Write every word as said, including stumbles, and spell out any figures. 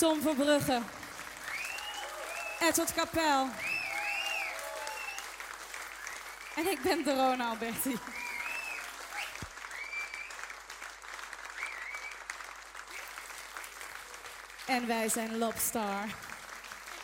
Tom Verbrugge. Edward Kapel. En ik ben Dorona Alberti. En wij zijn Lobstar.